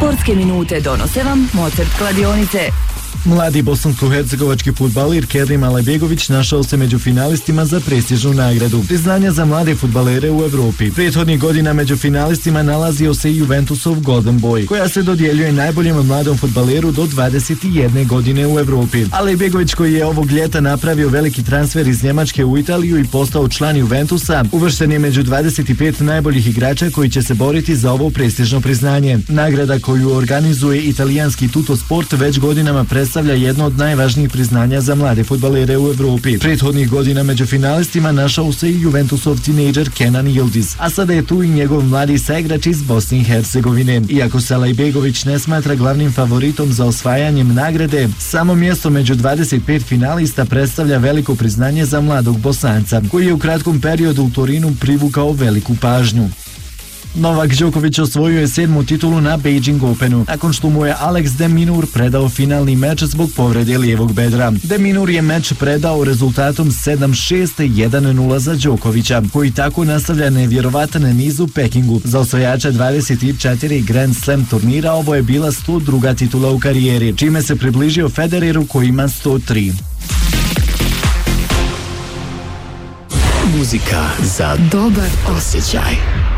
Sportske minute donose vam Mozart kladionice. Mladi bosansko-hercegovački fudbaler Kerim Alajbegović našao se među finalistima za prestižnu nagradu priznanja za mlade fudbalere u Evropi. Prethodnih godina među finalistima nalazio se i Juventusov Golden Boy, koja se dodjeljuje najboljem mladom fudbaleru do 21 godine u Evropi. Alajbegović, koji je ovog ljeta napravio veliki transfer iz Njemačke u Italiju i postao član Juventusa, uvršten je među 25 najboljih igrača koji će se boriti za ovo prestižno priznanje. Nagrada koju organizuje italijanski Tuttosport već godinama predstavlja jedno od najvažnijih priznanja za mlade fudbalere u Evropi. Prethodnih godina među finalistima našao se i Juventusov tinejdžer Kenan Yildiz, a sada je tu i njegov mladi saigrač iz Bosne i Hercegovine. Iako se Alajbegović ne smatra glavnim favoritom za osvajanjem nagrade, samo mjesto među 25 finalista predstavlja veliko priznanje za mladog Bosanca, koji je u kratkom periodu u Torinu privukao veliku pažnju. Novak Đoković osvojio je 7. titulu na Beijing Openu, nakon što mu je Alex de Minaur predao finalni meč zbog povrede lijevog bedra. De Minaur je meč predao rezultatom 7-6, 1-0 za Đokovića, koji tako nastavlja nevjerovatan niz u Pekingu. Za osvajača 24 Grand Slam turnira ovo je bila 102. titula u karijeri, čime se približio Federeru koji ima 103. Muzika za dobar osjećaj.